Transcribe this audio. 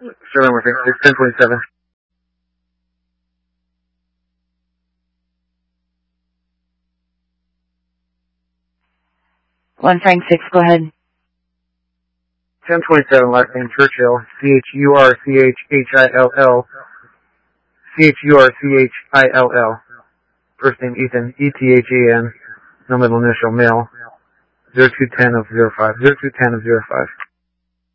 Sterling with 1027. 1 Frank 6, go ahead. 1027, last name Churchill, Churchill. Churchill. First name Ethan, Ethan, no middle initial, male, 0210 of 05.